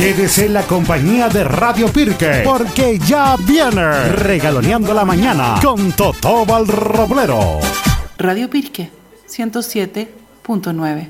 Quédese en la compañía de Radio Pirque, porque ya viene Regaloneando la Mañana con Totóbal Roblero. Radio Pirque 107.9.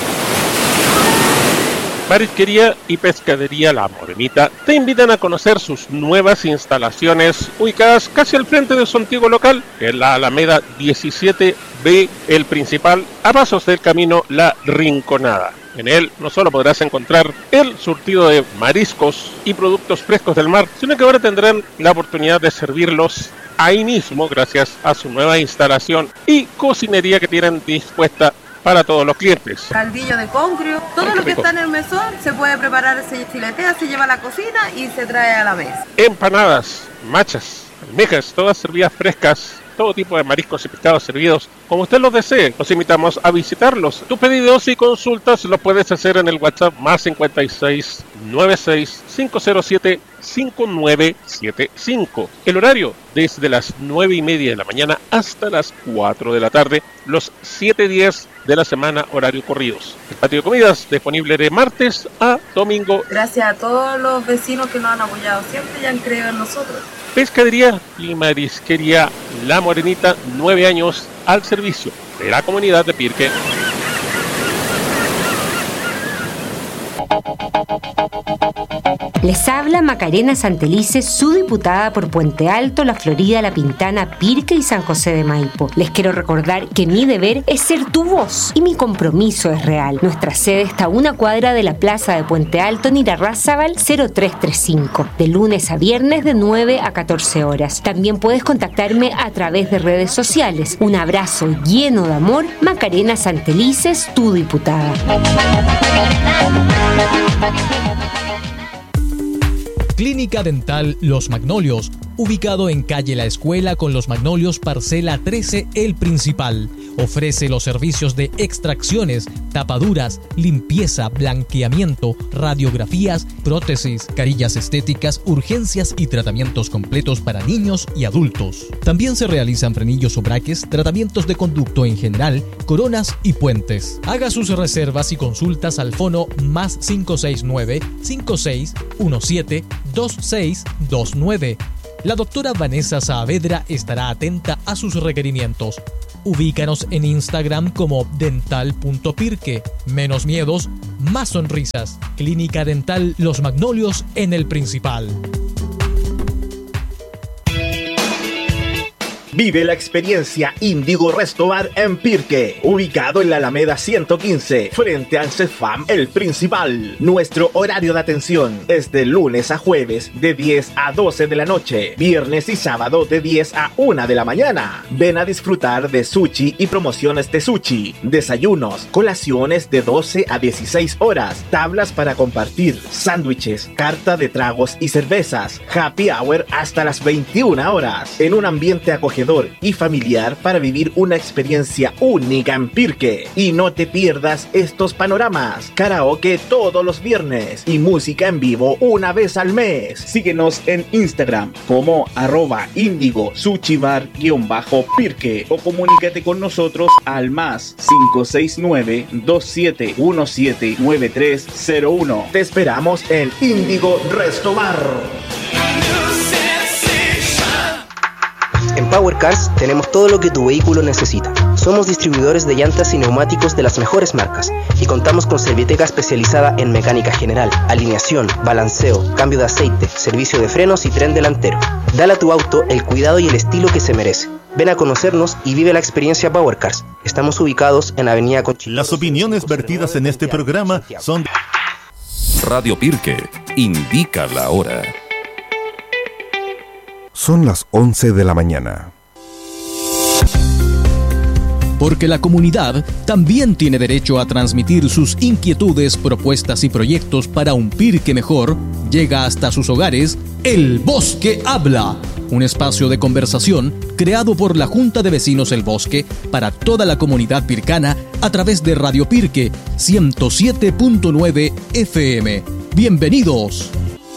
Marisquería y Pescadería La Morenita te invitan a conocer sus nuevas instalaciones ubicadas casi al frente de su antiguo local, en la Alameda 17B, el principal, a pasos del camino La Rinconada. En él no solo podrás encontrar el surtido de mariscos y productos frescos del mar, sino que ahora tendrán la oportunidad de servirlos ahí mismo gracias a su nueva instalación y cocinería que tienen dispuesta para todos los clientes. Caldillo de congrio, todo lo que está en el mesón se puede preparar, se filetea, se lleva a la cocina y se trae a la mesa. Empanadas, machas, almejas, todas servidas frescas, todo tipo de mariscos y pescados servidos como usted los desee. Los invitamos a visitarlos. Tus pedidos y consultas los puedes hacer en el WhatsApp más 56 96 507 5975. El horario desde las 9:30 de la mañana hasta las 4 de la tarde, los 7 días de la semana, horario corridos. El patio de comidas disponible de martes a domingo. Gracias a todos los vecinos que nos han apoyado siempre y han creído en nosotros. Pescadería y Marisquería La Morenita, 9 años al servicio de la comunidad de Pirque. Les habla Macarena Santelices, su diputada por Puente Alto, La Florida, La Pintana, Pirque y San José de Maipo. Les quiero recordar que mi deber es ser tu voz y mi compromiso es real. Nuestra sede está a una cuadra de la plaza de Puente Alto, en Irarrázaval 0335, de lunes a viernes de 9 a 14 horas. También puedes contactarme a través de redes sociales. Un abrazo lleno de amor, Macarena Santelices, tu diputada. Clínica Dental Los Magnolios, ubicado en calle La Escuela con Los Magnolios, parcela 13, El Principal. Ofrece los servicios de extracciones, tapaduras, limpieza, blanqueamiento, radiografías, prótesis, carillas estéticas, urgencias y tratamientos completos para niños y adultos. También se realizan frenillos o braques, tratamientos de conducto en general, coronas y puentes. Haga sus reservas y consultas al fono más 569-5617-2629. La doctora Vanessa Saavedra estará atenta a sus requerimientos. Ubícanos en Instagram como dental.pirque. Menos miedos, más sonrisas. Clínica Dental Los Magnolios en El Principal. Vive la experiencia Índigo Resto Bar en Pirque, ubicado en la Alameda 115, frente al CEFAM El Principal. Nuestro horario de atención es de lunes a jueves de 10 a 12 de la noche, viernes y sábado de 10 a 1 de la mañana. Ven a disfrutar de sushi y promociones de sushi, desayunos, colaciones de 12 a 16 horas, tablas para compartir, sándwiches, carta de tragos y cervezas, happy hour hasta las 21 horas, en un ambiente acogedor y familiar para vivir una experiencia única en Pirque. Y no te pierdas estos panoramas: karaoke todos los viernes y música en vivo una vez al mes. Síguenos en Instagram como @IndigoSushiBar_Pirque o comunícate con nosotros al más 569-2717-9301. Te esperamos en Índigo Resto Bar. En Power Cars tenemos todo lo que tu vehículo necesita. Somos distribuidores de llantas y neumáticos de las mejores marcas y contamos con serviteca especializada en mecánica general, alineación, balanceo, cambio de aceite, servicio de frenos y tren delantero. Dale a tu auto el cuidado y el estilo que se merece. Ven a conocernos y vive la experiencia Power Cars. Estamos ubicados en Avenida Conchita. Las opiniones vertidas en este programa son... Radio Pirque indica la hora. Son las 11 de la mañana. Porque la comunidad también tiene derecho a transmitir sus inquietudes, propuestas y proyectos para un Pirque mejor, llega hasta sus hogares El Bosque Habla, un espacio de conversación creado por la Junta de Vecinos El Bosque para toda la comunidad pircana a través de Radio Pirque 107.9 FM. ¡Bienvenidos!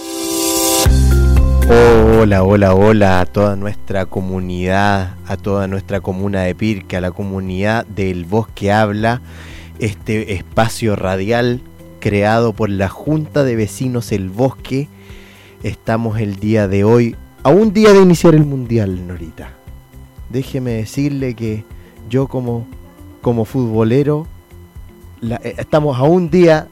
Hola, hola, hola a toda nuestra comunidad, a toda nuestra comuna de Pirque, a la comunidad del Bosque Habla, este espacio radial creado por la Junta de Vecinos El Bosque. Estamos el día de hoy a un día de iniciar el Mundial, Norita. Déjeme decirle que yo como futbolero, estamos a un día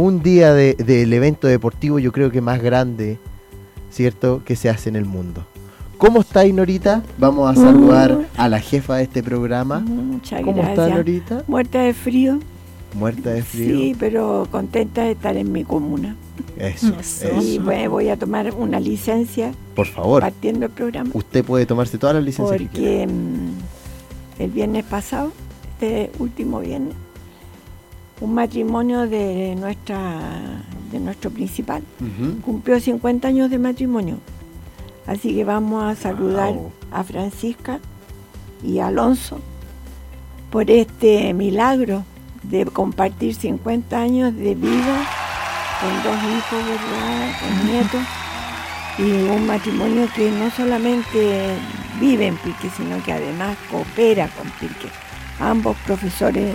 del evento deportivo, yo creo que más grande, ¿cierto?, que se hace en el mundo. ¿Cómo está, Norita? Vamos a saludar a la jefa de este programa. Muchas ¿Cómo gracias. está, Norita? Muerta de frío. Muerta de frío. Sí, pero contenta de estar en mi comuna. Eso. Y voy a tomar una licencia. Por favor. Partiendo el programa. Usted puede tomarse todas las licencias que quiera. Porque el viernes pasado, este último viernes, un matrimonio de nuestro principal cumplió 50 años de matrimonio. Así que vamos a saludar a Francisca y a Alonso por este milagro de compartir 50 años de vida con 2 hijos, ¿verdad?, con nietos, y un matrimonio que no solamente vive en Pirque, sino que además coopera con Pirque. Ambos profesores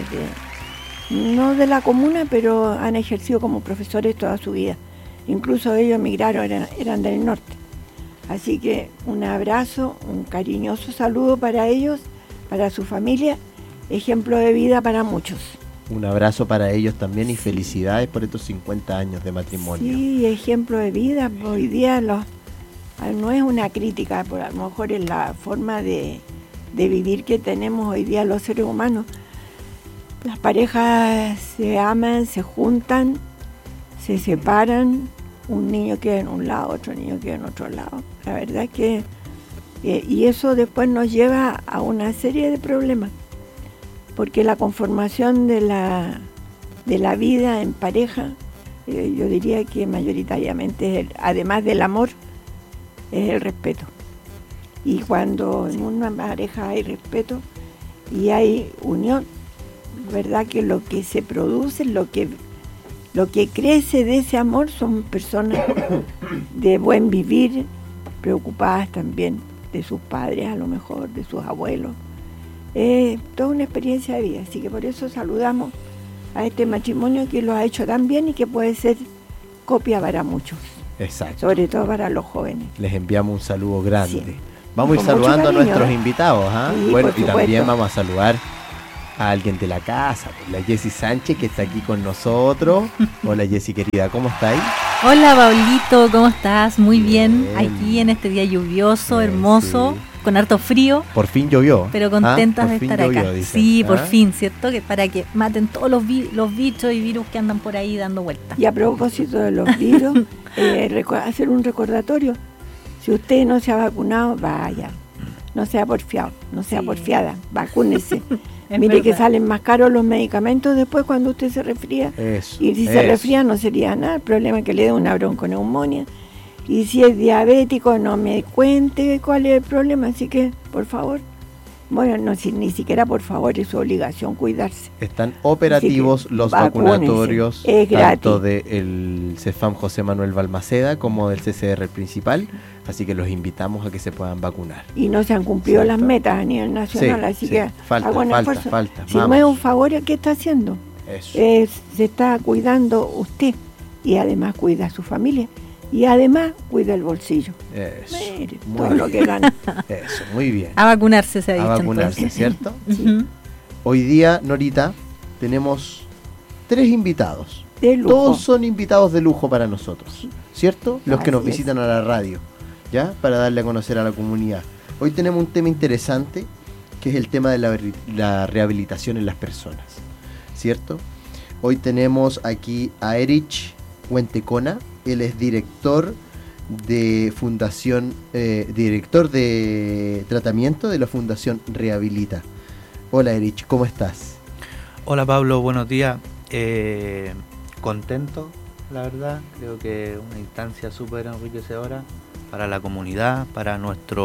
no de la comuna, pero han ejercido como profesores toda su vida. Incluso ellos emigraron, eran del norte. Así que un abrazo, un cariñoso saludo para ellos, para su familia, ejemplo de vida para muchos. Un abrazo para ellos también y felicidades por estos 50 años de matrimonio. Sí, ejemplo de vida. Hoy día no es una crítica, por a lo mejor es la forma de vivir que tenemos hoy día los seres humanos. Las parejas se aman, se juntan, se separan. Un niño queda en un lado, otro niño queda en otro lado. La verdad es que... y eso después nos lleva a una serie de problemas. Porque la conformación de la vida en pareja, yo diría que mayoritariamente, además del amor, es el respeto. Y cuando en una pareja hay respeto y hay unión, verdad que lo que se produce, lo que crece de ese amor son personas de buen vivir, preocupadas también de sus padres, a lo mejor, de sus abuelos. Toda una experiencia de vida, así que por eso saludamos a este matrimonio que lo ha hecho tan bien y que puede ser copia para muchos. Exacto. Sobre todo para los jóvenes. Les enviamos un saludo grande. Sí. Vamos a ir Con saludando a cariño, nuestros invitados, ¿ah? Sí, bueno, por y también supuesto. vamos a saludar a alguien de la casa, la Jessy Sánchez, que está aquí con nosotros. Hola, Jessy querida, ¿cómo estáis? Hola, Paulito, ¿cómo estás? Muy bien. Aquí en este día lluvioso, hermoso, sí, con harto frío. Por fin llovió. Pero contentas de estar acá. Dicen. Sí, por fin, ¿cierto? Que para que maten todos los bichos y virus que andan por ahí dando vueltas. Y a propósito de los virus, hacer un recordatorio. Si usted no se ha vacunado, vaya. No sea porfiado, no sea porfiada, vacúnese. Mire que salen más caros los medicamentos después cuando usted se resfría. Y si se resfría no sería nada, el problema es que le dé una bronconeumonía. Y si es diabético no me cuente cuál es el problema, así que por favor, bueno, ni siquiera por favor, es su obligación cuidarse. Están operativos los vacunatorios, tanto del CEFAM José Manuel Balmaceda como del CCR principal, así que los invitamos a que se puedan vacunar. Y no se han cumplido las metas a nivel nacional, así que falta. Si no es un favor, ¿qué está haciendo? Se está cuidando usted y además cuida a su familia. Y además cuida el bolsillo. Eso. Mire, todo lo que gana. Eso, muy bien. A vacunarse se ha dicho. A vacunarse, entonces. ¿Cierto? Sí. Hoy día, Norita, tenemos 3 invitados. De lujo. Todos son invitados de lujo para nosotros, ¿cierto? Los que nos visitan a la radio, ¿ya? Para darle a conocer a la comunidad. Hoy tenemos un tema interesante, que es el tema de la rehabilitación en las personas, ¿cierto? Hoy tenemos aquí a Erich Huentecona. Él es director de tratamiento de la Fundación Rehabilita. Hola Erich, ¿cómo estás? Hola Pablo, buenos días. Contento, la verdad. Creo que es una instancia súper enriquecedora para la comunidad, para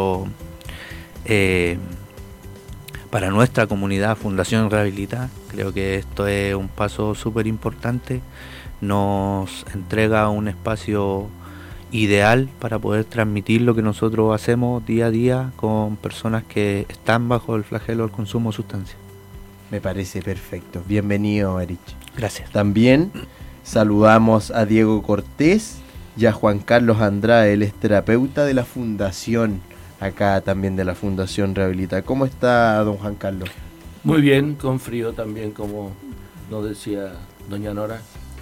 nuestra comunidad Fundación Rehabilita. Creo que esto es un paso súper importante. Nos entrega un espacio ideal para poder transmitir lo que nosotros hacemos día a día con personas que están bajo el flagelo del consumo de sustancias. Me parece perfecto. Bienvenido, Erich. Gracias. También Saludamos a Diego Cortés y a Juan Carlos Andrade, él es terapeuta de la Fundación, acá también de la Fundación Rehabilita. ¿Cómo está, don Juan Carlos? Muy bien, con frío también, como nos decía doña Nora.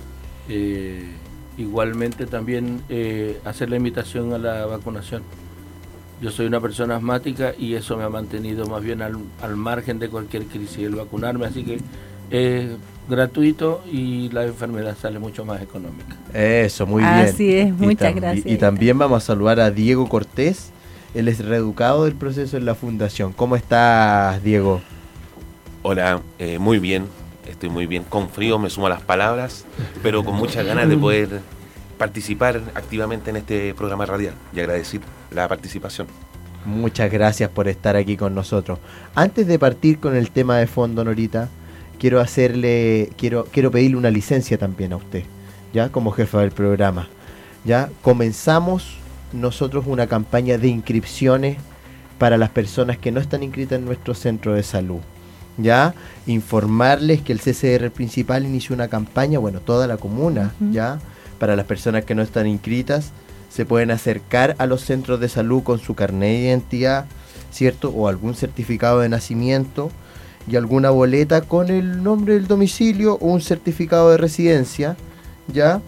Igualmente también hacer la invitación a la vacunación. Yo soy una persona asmática y eso me ha mantenido más bien al margen de cualquier crisis, el vacunarme, así que es gratuito y la enfermedad sale mucho más económica. Eso, muy bien. Así es, muchas gracias. Y también vamos a saludar a Diego Cortés, él es reeducado del proceso en la Fundación. ¿Cómo estás, Diego? Hola, muy bien, estoy muy bien, con frío me sumo a las palabras, pero con muchas ganas de poder participar activamente en este programa radial y agradecer la participación. Muchas gracias por estar aquí con nosotros. Antes de partir con el tema de fondo, Norita, quiero pedirle una licencia también a usted, ya como jefa del programa. Ya comenzamos nosotros una campaña de inscripciones para las personas que no están inscritas en nuestro centro de salud. Ya informarles que el CCR principal inició una campaña, bueno, toda la comuna, ya, para las personas que no están inscritas, se pueden acercar a los centros de salud con su carnet de identidad, ¿cierto? O algún certificado de nacimiento y alguna boleta con el nombre del domicilio o un certificado de residencia, ya,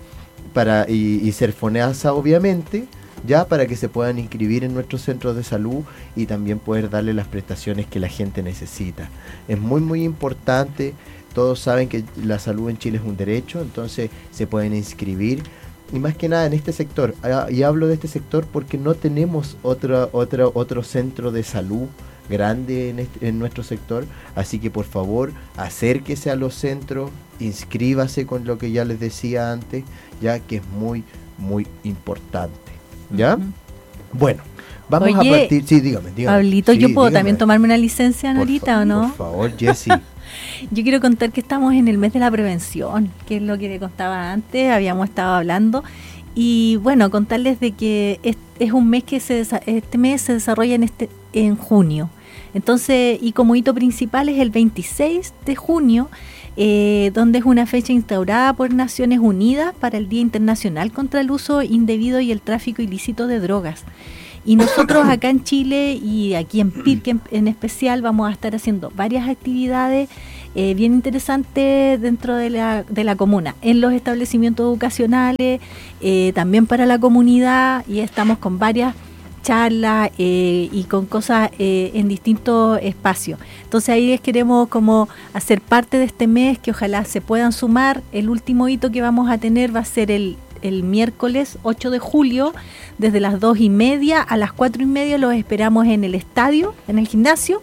y ser FONASA, obviamente, ya, para que se puedan inscribir en nuestros centros de salud y también poder darle las prestaciones que la gente necesita. Es muy muy importante, todos saben que la salud en Chile es un derecho, entonces se pueden inscribir, y más que nada en este sector, y hablo de este sector porque no tenemos otro centro de salud grande en nuestro sector, así que por favor acérquese a los centros, inscríbase con lo que ya les decía antes, ya que es muy muy importante. ¿Ya? Bueno, vamos a partir. Sí, dígame. Pablito, sí, ¿yo puedo dígame. también tomarme una licencia, Norita, o no? Por favor, Jessy. Yo quiero contar que estamos en el mes de la prevención, que es lo que le contaba antes, habíamos estado hablando. Y bueno, contarles de que es un mes que este mes se desarrolla en junio. Entonces, y como hito principal es el 26 de junio, donde es una fecha instaurada por Naciones Unidas para el Día Internacional contra el Uso Indebido y el Tráfico Ilícito de Drogas. Y nosotros acá en Chile y aquí en Pirque en especial vamos a estar haciendo varias actividades bien interesantes dentro de la comuna, en los establecimientos educacionales, también para la comunidad, y estamos con varias charlas y con cosas en distintos espacios. Entonces ahí les queremos como hacer parte de este mes, que ojalá se puedan sumar. El último hito que vamos a tener va a ser el miércoles 8 de julio, desde las 2:30 a las 4:30 los esperamos en el estadio, en el gimnasio.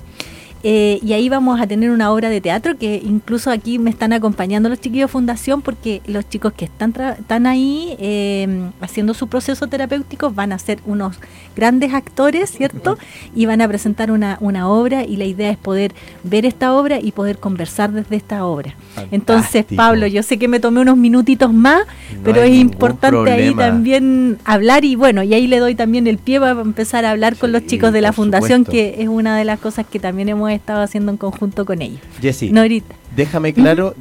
Y ahí vamos a tener una obra de teatro que incluso aquí me están acompañando los chiquillos de Fundación, porque los chicos que están ahí haciendo su proceso terapéutico van a ser unos grandes actores, ¿cierto? Y van a presentar una obra, y la idea es poder ver esta obra y poder conversar desde esta obra. Fantástico. Entonces, Pablo, yo sé que me tomé unos minutitos más, pero es importante problema. Ahí también hablar, y bueno, y ahí le doy también el pie para empezar a hablar con los chicos de la Fundación, que es una de las cosas que también hemos estado haciendo en conjunto con ellos. Jessy, Norita, déjame claro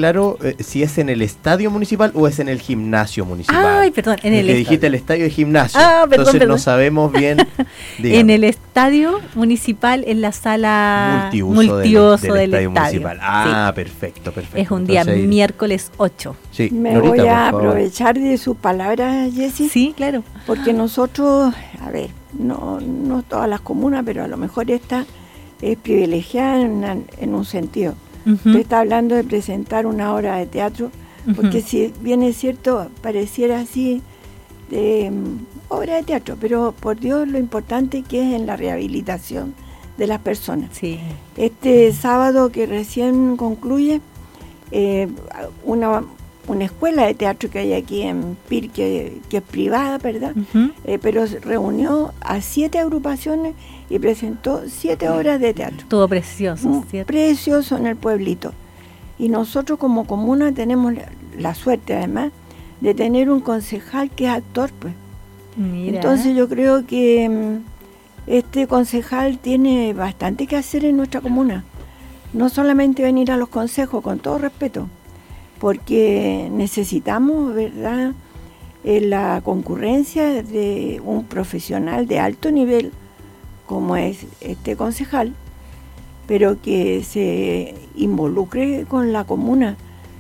si es en el estadio municipal o es en el gimnasio municipal. Ay, perdón, en el estadio. Dijiste el estadio de gimnasio. Entonces perdón. No sabemos bien. Dígame. En el estadio municipal, en la sala multiuso del estadio municipal. Sí. Perfecto. Es un día miércoles 8. Sí. Me Norita, voy a aprovechar de sus palabras, Jessy. Sí, claro. Porque nosotros, a ver, no todas las comunas, pero a lo mejor esta es privilegiada en un sentido. Usted está hablando de presentar una obra de teatro, porque si bien es cierto, pareciera así de obra de teatro, pero por Dios lo importante que es en la rehabilitación de las personas. Sí. Este sábado que recién concluye, una escuela de teatro que hay aquí en Pirque, que es privada, ¿verdad? Pero reunió a 7 agrupaciones y presentó 7 obras de teatro. Todo precioso, ¿cierto? Precioso en el pueblito. Y nosotros como comuna tenemos la suerte, además, de tener un concejal que es actor, pues. Mira. Entonces yo creo que este concejal tiene bastante que hacer en nuestra comuna. No solamente venir a los consejos, con todo respeto, porque necesitamos, ¿verdad?, la concurrencia de un profesional de alto nivel, como es este concejal, pero que se involucre con la comuna,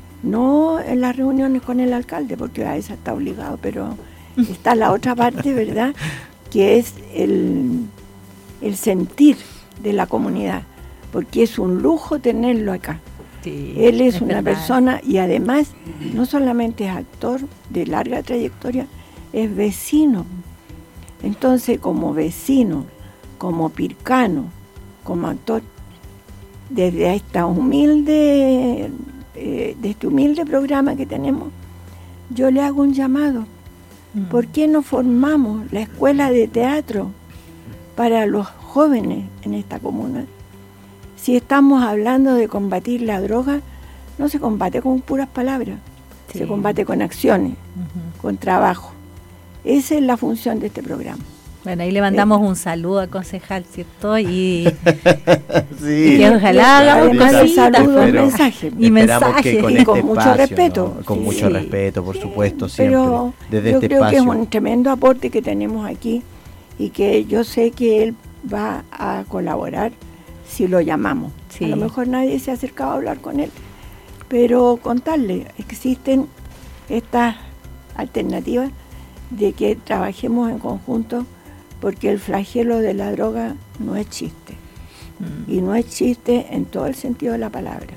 no en las reuniones con el alcalde, porque a eso está obligado, pero está la otra parte, ¿verdad?, que es el sentir de la comunidad, porque es un lujo tenerlo acá. Sí, él es una verdad. persona, y además no solamente es actor de larga trayectoria, es vecino. Entonces, como vecino, como pircano, como actor, desde esta humilde, de este humilde programa que tenemos, yo le hago un llamado. ¿Por qué no formamos la escuela de teatro para los jóvenes en esta comuna? Si estamos hablando de combatir la droga, no se combate con puras palabras, se combate con acciones, con trabajo. Esa es la función de este programa. Bueno, ahí le mandamos un saludo al concejal, ¿cierto? Y, Sí. y ojalá hagamos cositas, saludo, pero mensaje. Y esperamos que mensaje. con Y con mucho respeto. ¿no? Con Sí. mucho respeto, por supuesto, siempre. Pero Desde yo este creo espacio. que es un tremendo aporte que tenemos aquí y que yo sé que él va a colaborar si lo llamamos. Sí. A lo mejor nadie se ha acercado a hablar con él, pero contarle, existen estas alternativas de que trabajemos en conjunto, porque el flagelo de la droga no es chiste. Y no es chiste en todo el sentido de la palabra,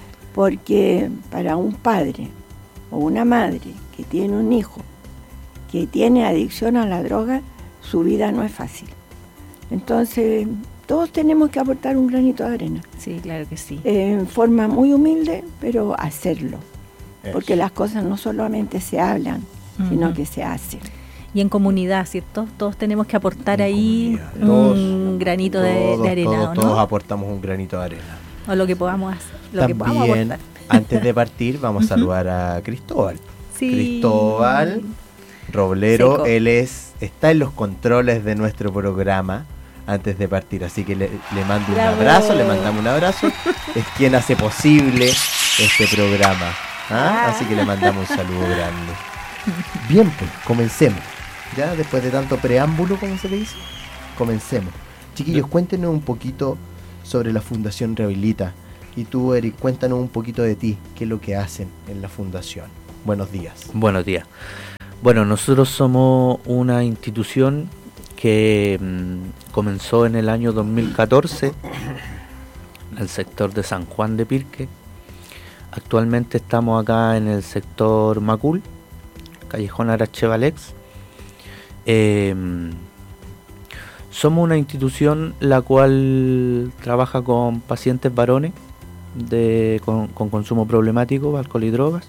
porque para un padre o una madre que tiene un hijo que tiene adicción a la droga, su vida no es fácil. Entonces, todos tenemos que aportar un granito de arena. Sí, claro que sí. En forma muy humilde, pero hacerlo. Eso. Porque las cosas no solamente se hablan, sino que se hacen. Y en comunidad, ¿cierto? Todos tenemos que aportar ahí Todos, un granito de arena, ¿o no? Todos aportamos un granito de arena. O lo que podamos hacer, lo que podamos También, aportar. antes de partir, vamos a saludar a Cristóbal. Sí. Cristóbal Roblero, Seco. él está en los controles de nuestro programa antes de partir, así que le mando un Bravo. abrazo, le mandamos un abrazo. Es quien hace posible este programa. ¿Ah? Así que le mandamos un saludo grande. Bien, pues, comencemos. Ya después de tanto preámbulo, como se le dice, comencemos. Chiquillos, cuéntenos un poquito sobre la Fundación Rehabilita. Y tú, Eric, cuéntanos un poquito de ti, qué es lo que hacen en la fundación. Buenos días. Buenos días. Bueno, nosotros somos una institución que comenzó en el año 2014 en el sector de San Juan de Pirque. Actualmente estamos acá en el sector Macul, Callejón Arachevalex. Somos una institución la cual trabaja con pacientes varones con consumo problemático, alcohol y drogas.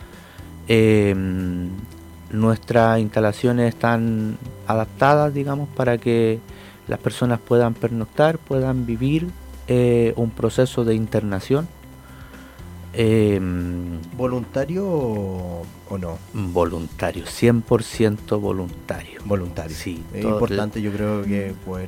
Nuestras instalaciones están adaptadas, digamos, para que las personas puedan pernoctar, puedan vivir un proceso de internación. ¿Voluntario o no? Voluntario, 100% voluntario. Voluntario. Sí, es importante, yo creo que poder...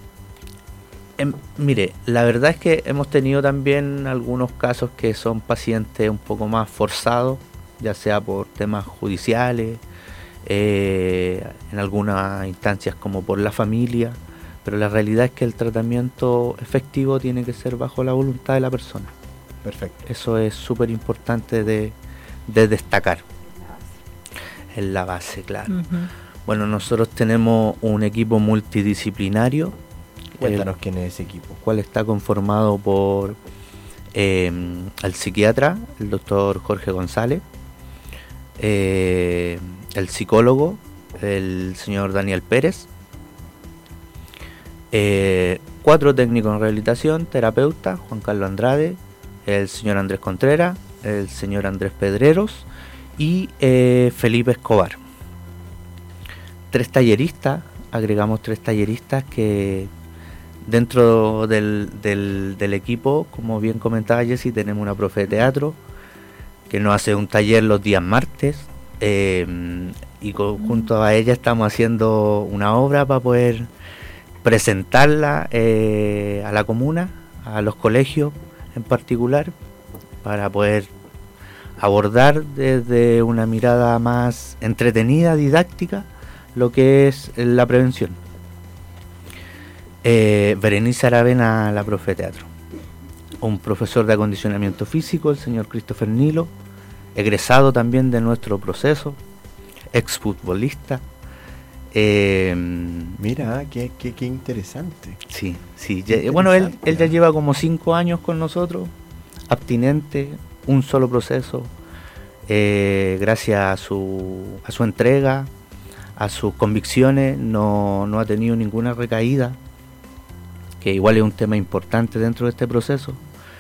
Mire, la verdad es que hemos tenido también algunos casos que son pacientes un poco más forzados, ya sea por temas judiciales, en algunas instancias como por la familia, pero la realidad es que el tratamiento efectivo tiene que ser bajo la voluntad de la persona. Perfecto. Eso es súper importante de destacar. Es la base, claro. Bueno, nosotros tenemos un equipo multidisciplinario. Cuéntanos quién es ese equipo. Cual está conformado por el psiquiatra, el doctor Jorge González, el psicólogo, el señor Daniel Pérez, 4 técnicos en rehabilitación, terapeuta, Juan Carlos Andrade, el señor Andrés Contreras, el señor Andrés Pedreros y Felipe Escobar. 3 talleristas, agregamos 3 talleristas que dentro del equipo, como bien comentaba Jessy, tenemos una profe de teatro que nos hace un taller los días martes y junto a ella estamos haciendo una obra para poder presentarla a la comuna, a los colegios en particular, para poder abordar desde una mirada más entretenida, didáctica, lo que es la prevención. Berenice Aravena, la profe de teatro. Un profesor de acondicionamiento físico, el señor Christopher Nilo, egresado también de nuestro proceso, exfutbolista. Mira, qué interesante. Sí, bueno, él ya lleva como 5 años con nosotros, abstinente, un solo proceso, gracias a su entrega, a sus convicciones, no ha tenido ninguna recaída, que igual es un tema importante dentro de este proceso.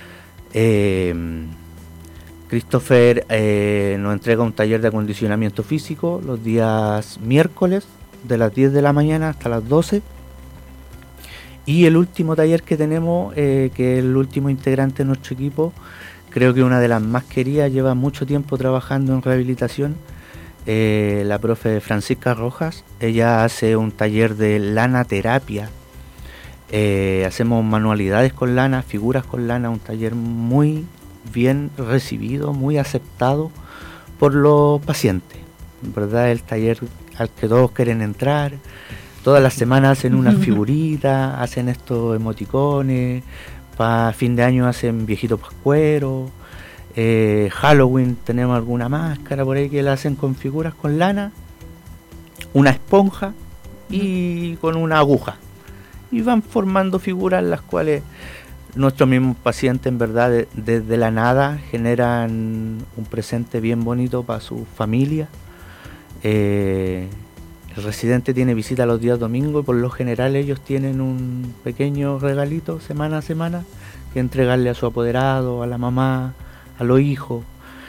Christopher nos entrega un taller de acondicionamiento físico los días miércoles de las 10 de la mañana hasta las 12, y el último taller que tenemos, que es el último integrante de nuestro equipo, creo que una de las más queridas, lleva mucho tiempo trabajando en rehabilitación, la profe Francisca Rojas. Ella hace un taller de lana terapia. Hacemos manualidades con lana, figuras con lana, un taller muy bien recibido, muy aceptado por los pacientes. En verdad, el taller al que todos quieren entrar. Todas las semanas hacen unas figuritas, hacen estos emoticones, para fin de año hacen viejitos pascueros, Halloween tenemos alguna máscara por ahí que la hacen con figuras con lana, una esponja y con una aguja. Y van formando figuras las cuales nuestros mismos pacientes, en verdad, desde la nada generan un presente bien bonito para su familia. El residente tiene visita los días domingos y por lo general ellos tienen un pequeño regalito semana a semana que entregarle a su apoderado, a la mamá, a los hijos.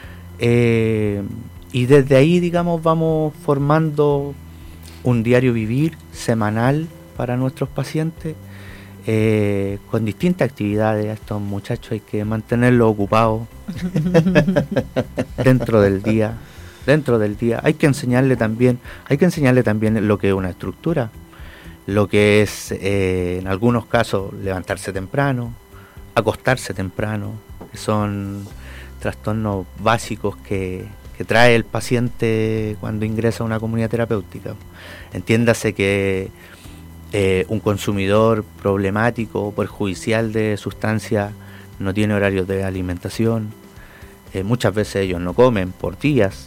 Y desde ahí, digamos, vamos formando un diario vivir semanal para nuestros pacientes, con distintas actividades. A estos muchachos hay que mantenerlos ocupados dentro del día. Hay que enseñarle también lo que es una estructura, lo que es en algunos casos levantarse temprano, acostarse temprano, que son trastornos básicos que trae el paciente cuando ingresa a una comunidad terapéutica. Entiéndase que un consumidor problemático o perjudicial de sustancias no tiene horarios de alimentación, muchas veces ellos no comen por días,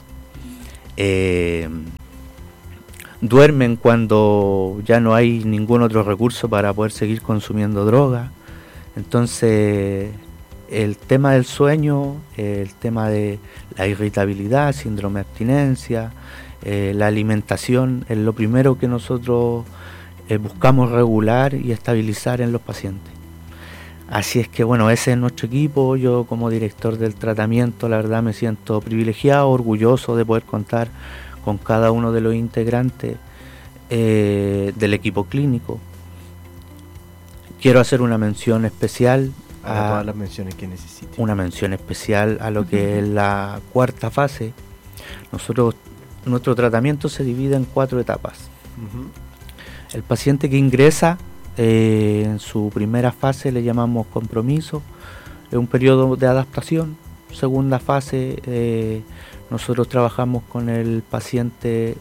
duermen cuando ya no hay ningún otro recurso para poder seguir consumiendo droga. Entonces el tema del sueño, el tema de la irritabilidad, síndrome de abstinencia, la alimentación es lo primero que nosotros buscamos regular y estabilizar en los pacientes. Así es que bueno, ese es nuestro equipo. Yo como director del tratamiento, la verdad me siento privilegiado, orgulloso de poder contar con cada uno de los integrantes del equipo clínico. Quiero hacer una mención especial a todas las menciones que necesite. Una mención especial a lo que es la cuarta fase. Nuestro tratamiento se divide en 4 etapas. El paciente que ingresa en su primera fase le llamamos compromiso, es un periodo de adaptación. Segunda fase, nosotros trabajamos con el paciente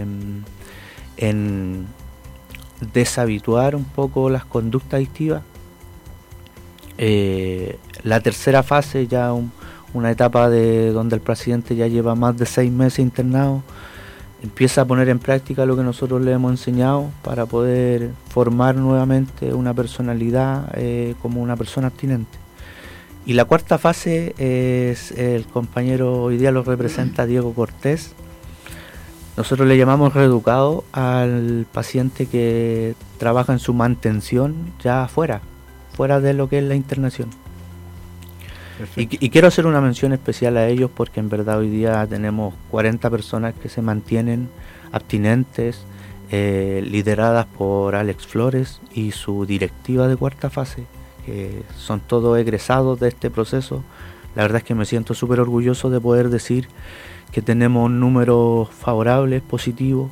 en deshabituar un poco las conductas adictivas. La tercera fase, ya una etapa donde el paciente ya lleva más de 6 meses internado, empieza a poner en práctica lo que nosotros le hemos enseñado para poder formar nuevamente una personalidad como una persona abstinente. Y la cuarta fase es el compañero, hoy día lo representa Diego Cortés. Nosotros le llamamos reeducado al paciente que trabaja en su mantención ya fuera de lo que es la internación. Y quiero hacer una mención especial a ellos porque en verdad hoy día tenemos 40 personas que se mantienen abstinentes, lideradas por Alex Flores y su directiva de cuarta fase, que son todos egresados de este proceso. La verdad es que me siento súper orgulloso de poder decir que tenemos números favorables, positivos,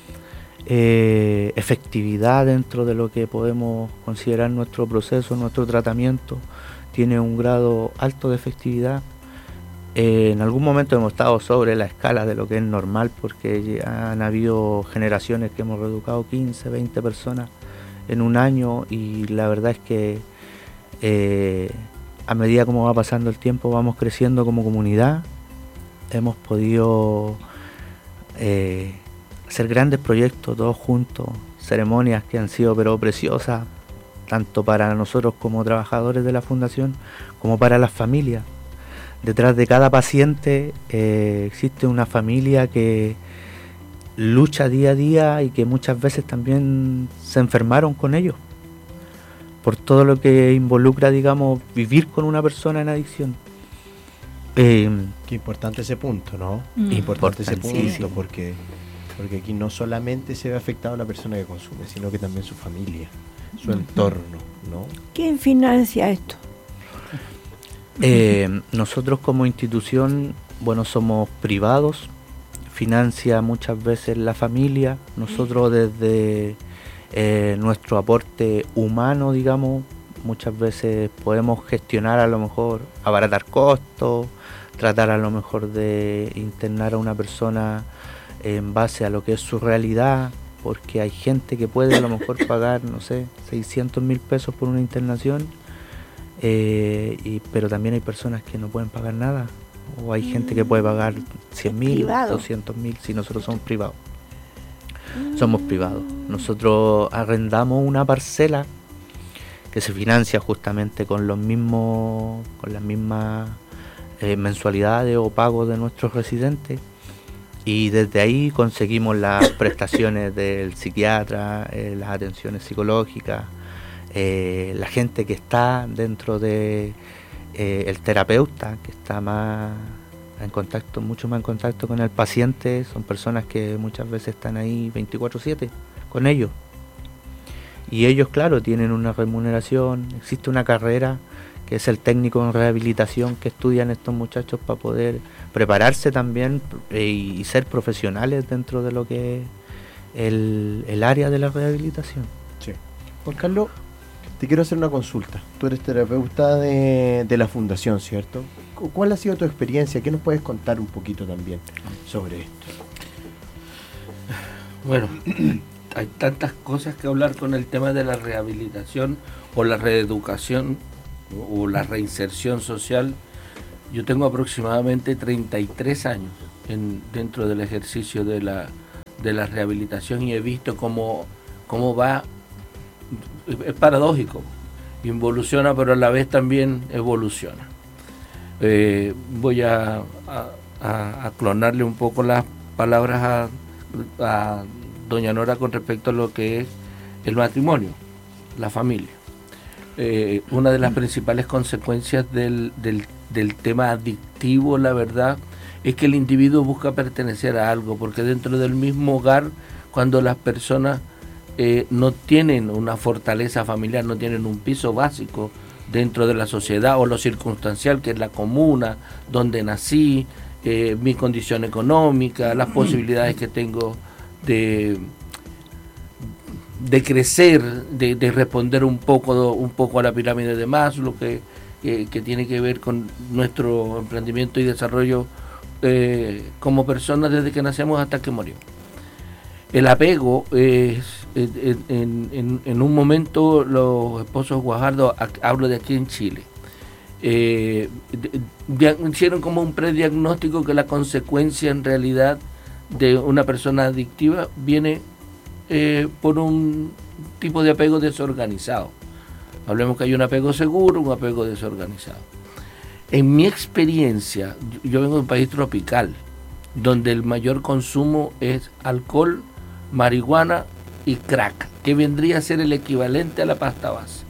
efectividad dentro de lo que podemos considerar nuestro proceso, nuestro tratamiento. Tiene un grado alto de efectividad En algún momento hemos estado sobre la escala de lo que es normal, porque ya han habido generaciones que hemos reeducado 15, 20 personas en un año, y la verdad es que a medida como va pasando el tiempo vamos creciendo como comunidad. Hemos podido hacer grandes proyectos todos juntos, ceremonias que han sido pero preciosas, tanto para nosotros como trabajadores de la fundación, como para las familias. Detrás de cada paciente existe una familia que lucha día a día y que muchas veces también se enfermaron con ellos, por todo lo que involucra, digamos, vivir con una persona en adicción. Qué importante ese punto, ¿no? Importante ese punto, sí. porque aquí no solamente se ve afectado la persona que consume, sino que también su familia, su entorno, ¿no? ¿Quién financia esto? Nosotros como institución, bueno, somos privados, financia muchas veces la familia. Nosotros desde nuestro aporte humano, digamos, muchas veces podemos gestionar, a lo mejor abaratar costos, tratar a lo mejor de internar a una persona en base a lo que es su realidad, porque hay gente que puede a lo mejor pagar, no sé, 600.000 pesos por una internación, pero también hay personas que no pueden pagar nada, o hay gente que puede pagar 100.000, 200.000, si nosotros somos privados. Somos privados. Nosotros arrendamos una parcela que se financia justamente con las mismas mensualidades o pagos de nuestros residentes, y desde ahí conseguimos las prestaciones del psiquiatra, las atenciones psicológicas, la gente que está dentro de el terapeuta, que está mucho más en contacto con el paciente. Son personas que muchas veces están ahí 24/7 con ellos, y ellos, claro, tienen una remuneración. Existe una carrera que es el técnico en rehabilitación que estudian estos muchachos para poder prepararse también y ser profesionales dentro de lo que es el área de la rehabilitación. Sí. Juan Carlos, te quiero hacer una consulta. Tú eres terapeuta de la fundación, ¿cierto? ¿Cuál ha sido tu experiencia? ¿Qué nos puedes contar un poquito también sobre esto? Bueno, hay tantas cosas que hablar con el tema de la rehabilitación o la reeducación o la reinserción social. Yo tengo aproximadamente 33 años dentro del ejercicio de la rehabilitación, y he visto cómo va. Es paradójico, involuciona pero a la vez también evoluciona. Voy a clonarle un poco las palabras a doña Nora con respecto a lo que es el matrimonio, la familia. Una de las principales consecuencias del tema adictivo, la verdad, es que el individuo busca pertenecer a algo, porque dentro del mismo hogar, cuando las personas no tienen una fortaleza familiar, no tienen un piso básico dentro de la sociedad, o lo circunstancial, que es la comuna, donde nací, mi condición económica, las posibilidades que tengo de crecer, de responder un poco a la pirámide de Maslow, que tiene que ver con nuestro emprendimiento y desarrollo como personas desde que nacemos hasta que morimos. El apego es, en un momento los esposos Guajardo, hablo de aquí en Chile, hicieron como un prediagnóstico que la consecuencia en realidad de una persona adictiva viene por un tipo de apego desorganizado. Hablemos que hay un apego seguro, un apego desorganizado. En mi experiencia, yo vengo de un país tropical, donde el mayor consumo es alcohol, marihuana y crack, que vendría a ser el equivalente a la pasta base.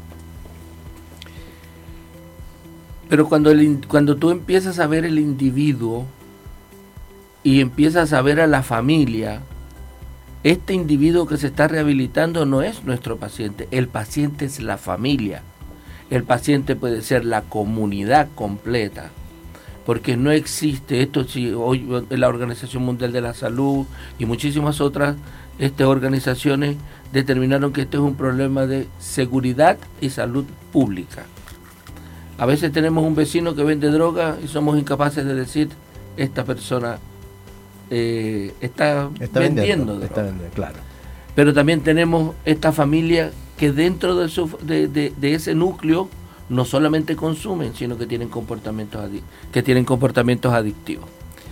Pero cuando tú empiezas a ver el individuo y empiezas a ver a la familia, este individuo que se está rehabilitando no es nuestro paciente, el paciente es la familia. El paciente puede ser la comunidad completa, porque no existe esto. Si hoy la Organización Mundial de la Salud y muchísimas otras organizaciones determinaron que este es un problema de seguridad y salud pública. A veces tenemos un vecino que vende droga y somos incapaces de decir, esta persona está vendiendo droga. Está vendiendo, claro. Pero también tenemos esta familia que dentro de ese núcleo no solamente consumen, sino que tienen comportamientos adictivos.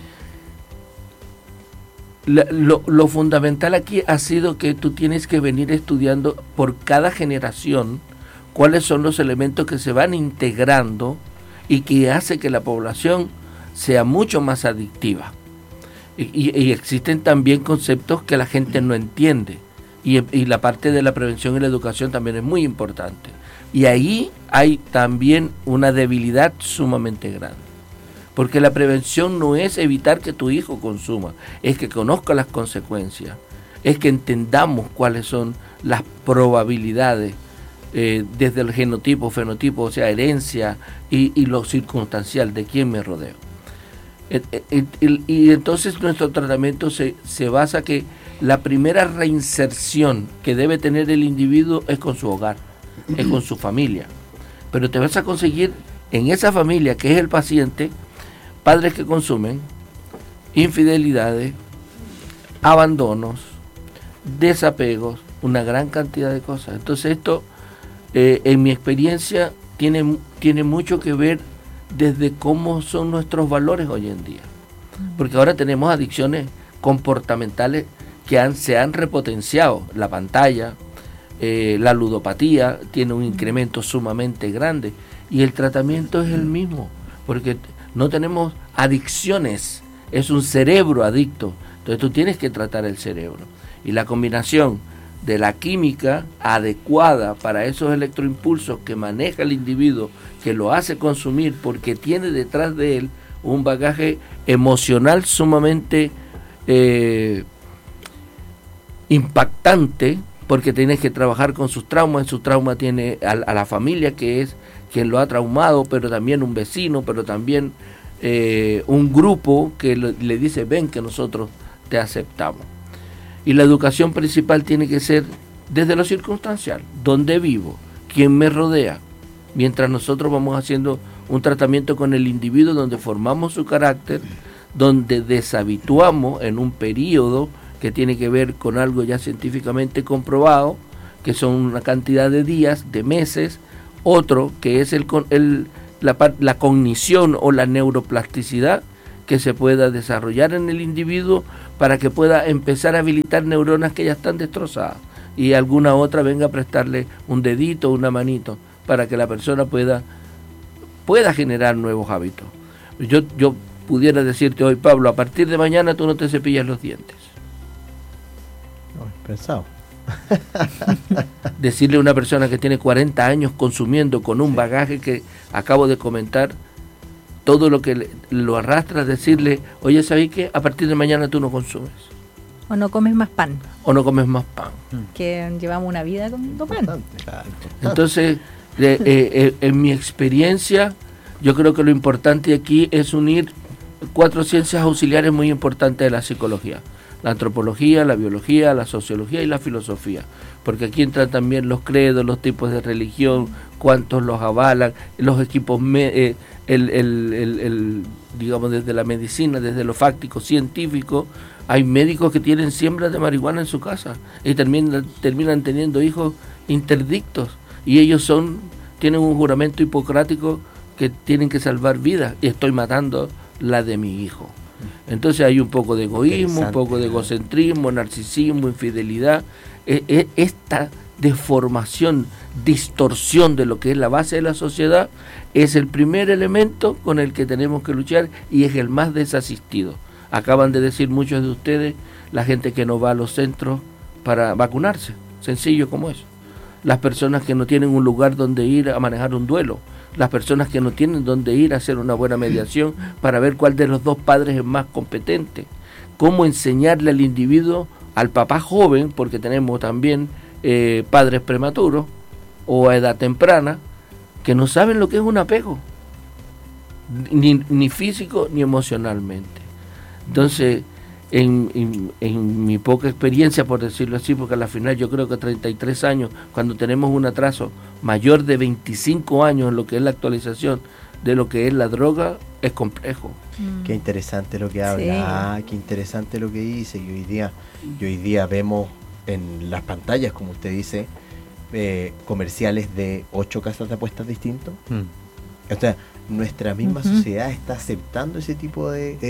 Lo fundamental aquí ha sido que tú tienes que venir estudiando por cada generación cuáles son los elementos que se van integrando y que hace que la población sea mucho más adictiva. Y existen también conceptos que la gente no entiende. Y la parte de la prevención y la educación también es muy importante. Y ahí hay también una debilidad sumamente grande. Porque la prevención no es evitar que tu hijo consuma, es que conozca las consecuencias, es que entendamos cuáles son las probabilidades desde el genotipo, fenotipo, o sea, herencia y lo circunstancial de quién me rodeo. Y entonces nuestro tratamiento se basa que la primera reinserción que debe tener el individuo es con su hogar, es con su familia. Pero te vas a conseguir en esa familia, que es el paciente, padres que consumen, infidelidades, abandonos, desapegos, una gran cantidad de cosas. Entonces esto, en mi experiencia, tiene mucho que ver desde cómo son nuestros valores hoy en día. Porque ahora tenemos adicciones comportamentales que se han repotenciado. La pantalla, la ludopatía tiene un incremento sumamente grande y el tratamiento es el mismo, porque no tenemos adicciones, es un cerebro adicto. Entonces tú tienes que tratar el cerebro. Y la combinación de la química adecuada para esos electroimpulsos que maneja el individuo, que lo hace consumir porque tiene detrás de él un bagaje emocional sumamente impactante, porque tienes que trabajar con sus traumas. En su trauma tiene a la familia, que es quien lo ha traumado, pero también un vecino, pero también un grupo que le dice, ven que nosotros te aceptamos. Y la educación principal tiene que ser desde lo circunstancial, dónde vivo, quién me rodea, mientras nosotros vamos haciendo un tratamiento con el individuo donde formamos su carácter, donde deshabituamos en un periodo que tiene que ver con algo ya científicamente comprobado, que son una cantidad de días, de meses, otro que es la cognición o la neuroplasticidad que se pueda desarrollar en el individuo para que pueda empezar a habilitar neuronas que ya están destrozadas y alguna otra venga a prestarle un dedito, una manito, para que la persona pueda generar nuevos hábitos. Yo pudiera decirte hoy, Pablo, a partir de mañana tú no te cepillas los dientes. No, pensado. Decirle a una persona que tiene 40 años consumiendo con un bagaje que acabo de comentar, todo lo que lo arrastra, decirle, oye, ¿sabes qué? A partir de mañana tú no consumes. O no comes más pan. O no comes más pan. Que llevamos una vida comiendo pan. Entonces, en mi experiencia, yo creo que lo importante aquí es unir 4 ciencias auxiliares muy importantes de la psicología: la antropología, la biología, la sociología y la filosofía, porque aquí entran también los credos, los tipos de religión, cuántos los avalan, los equipos, digamos, desde la medicina, desde lo fáctico, científico. Hay médicos que tienen siembras de marihuana en su casa y terminan teniendo hijos interdictos, y ellos tienen un juramento hipocrático que tienen que salvar vidas, y estoy matando la de mi hijo. Entonces hay un poco de egoísmo, un poco de egocentrismo, narcisismo, infidelidad. Esta deformación, distorsión de lo que es la base de la sociedad es el primer elemento con el que tenemos que luchar, y es el más desasistido. Acaban de decir muchos de ustedes, la gente que no va a los centros para vacunarse, sencillo como eso. Las personas que no tienen un lugar donde ir a manejar un duelo, las personas que no tienen donde ir a hacer una buena mediación para ver cuál de los dos padres es más competente. Cómo enseñarle al individuo, al papá joven, porque tenemos también padres prematuros o a edad temprana, que no saben lo que es un apego, ni físico ni emocionalmente. Entonces, en mi poca experiencia, por decirlo así, porque al final yo creo que 33 años, cuando tenemos un atraso mayor de 25 años en lo que es la actualización de lo que es la droga, es complejo. Qué interesante lo que habla, qué interesante lo que dice. Y hoy día vemos en las pantallas, como usted dice, comerciales de 8 casas de apuestas distintos. O sea, nuestra misma sociedad está aceptando ese tipo de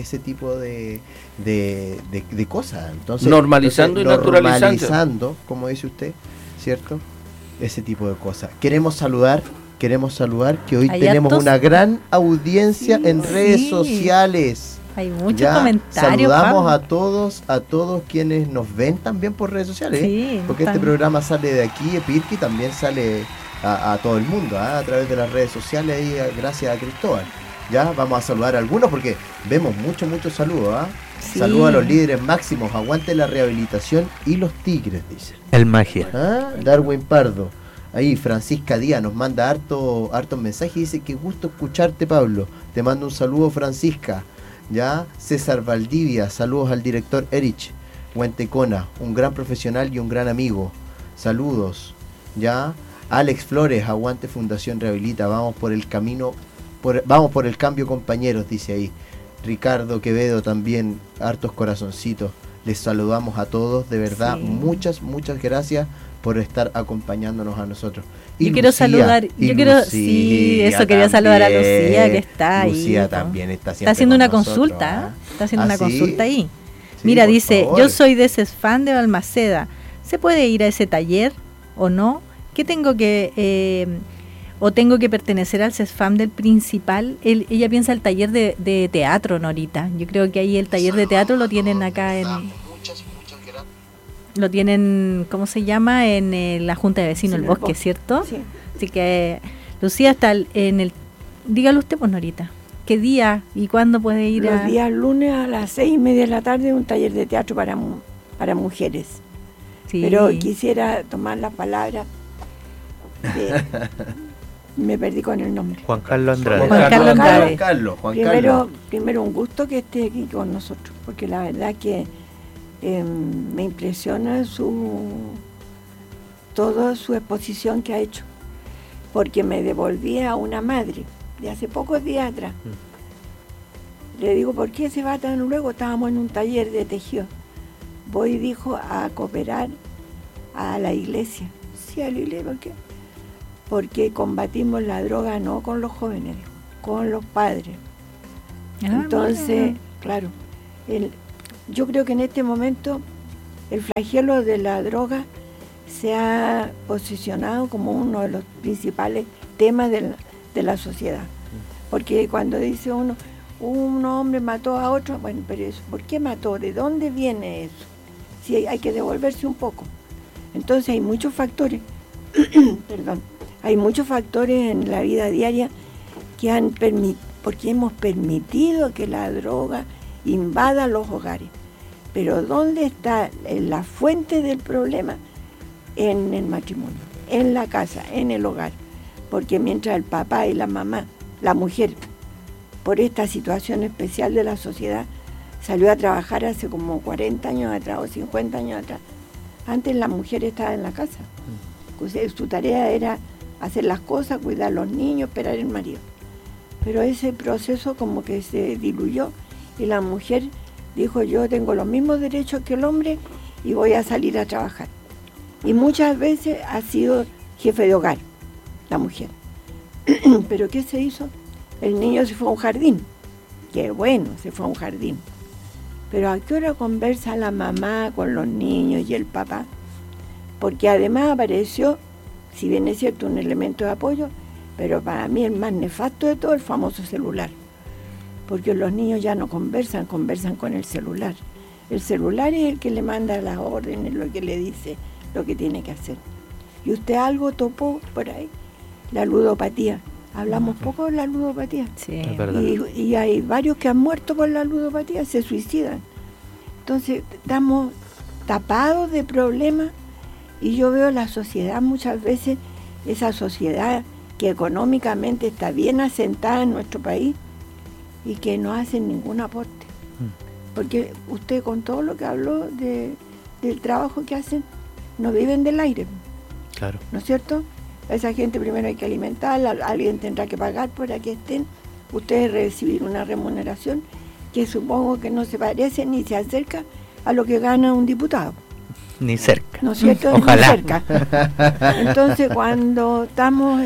cosas. Entonces, normalizando y naturalizando, como dice usted, ¿cierto? Ese tipo de cosas. Queremos saludar que hoy tenemos una gran audiencia en redes sociales. Hay muchos comentarios. Saludamos a todos quienes nos ven también por redes sociales, porque este programa sale de aquí, de Pirque, y también sale a todo el mundo, a través de las redes sociales, y gracias a Cristóbal. Ya vamos a saludar a algunos porque vemos muchos saludos. Saludos a los líderes máximos, aguante la rehabilitación y los tigres, dicen. El magia. Darwin Pardo. Ahí Francisca Díaz nos manda hartos mensajes y dice: qué gusto escucharte, Pablo. Te mando un saludo, Francisca. Ya, César Valdivia, saludos al director Erich Huentecona, un gran profesional y un gran amigo. Saludos. Ya, Alex Flores, aguante Fundación Rehabilita, vamos por el camino, vamos por el cambio, compañeros, dice ahí. Ricardo Quevedo también, hartos corazoncitos. Les saludamos a todos, de verdad, muchas gracias por estar acompañándonos a nosotros. Y quiero saludar, quería saludar a Lucía, que está ahí. Lucía también está haciendo una consulta, está haciendo una consulta ahí. Mira, dice, yo soy de CESFAM de Balmaceda, ¿se puede ir a ese taller o no? ¿Qué tengo que tengo que pertenecer al CESFAM del principal? Ella piensa el taller de teatro, Norita. Yo creo que ahí el taller de teatro lo tienen acá lo tienen, ¿cómo se llama? En la Junta de Vecinos, el Bosque, ¿cierto? Sí. Así que Lucía está dígalo usted, pues, Norita. ¿Qué día y cuándo puede ir? Los días lunes a las 6:30 de la tarde, un taller de teatro para mujeres. Sí. Pero quisiera tomar la palabra me perdí con el nombre. Juan Carlos Andrade. Juan Carlos. Primero un gusto que esté aquí con nosotros, porque la verdad que me impresiona toda su exposición que ha hecho, porque me devolví a una madre de hace pocos días atrás. Le digo, ¿por qué se va tan luego? Estábamos en un taller de tejido. Voy, dijo, a cooperar a la iglesia. Sí, a la iglesia, ¿por qué? Porque combatimos la droga no con los jóvenes, con los padres. Entonces, claro, yo creo que en este momento el flagelo de la droga se ha posicionado como uno de los principales temas de la sociedad. Porque cuando dice uno, un hombre mató a otro, bueno, pero eso, ¿por qué mató? ¿De dónde viene eso? Sí, hay que devolverse un poco. Entonces hay muchos factores, hay muchos factores en la vida diaria que han porque hemos permitido que la droga invada los hogares. Pero ¿dónde está la fuente del problema? En el matrimonio, en la casa, en el hogar. Porque mientras el papá y la mamá, la mujer, por esta situación especial de la sociedad, salió a trabajar hace como 40 años atrás o 50 años atrás. Antes la mujer estaba en la casa. Su tarea era hacer las cosas, cuidar a los niños, esperar el marido. Pero ese proceso como que se diluyó y la mujer dijo, yo tengo los mismos derechos que el hombre y voy a salir a trabajar. Y muchas veces ha sido jefe de hogar, la mujer. Pero ¿qué se hizo? El niño se fue a un jardín. Qué bueno, se fue a un jardín. Pero ¿a qué hora conversa la mamá con los niños y el papá? Porque además apareció, si bien es cierto, un elemento de apoyo, pero para mí el más nefasto de todo, el famoso celular. Porque los niños ya no conversan con el celular. El celular es el que le manda las órdenes, lo que le dice, lo que tiene que hacer. Y usted algo topó por ahí, la ludopatía. Hablamos poco de la ludopatía. Sí, es verdad. Y hay varios que han muerto por la ludopatía, se suicidan. Entonces estamos tapados de problemas y yo veo la sociedad muchas veces, esa sociedad que económicamente está bien asentada en nuestro país y que no hacen ningún aporte. porque usted con todo lo que habló del trabajo que hacen, no viven del aire. Claro. ¿No es cierto? A esa gente primero hay que alimentarla, alguien tendrá que pagar para que estén, ustedes recibir una remuneración que supongo que no se parece ni se acerca a lo que gana un diputado. Ni cerca. ¿No es cierto? Ojalá. Ni cerca. Entonces, cuando estamos...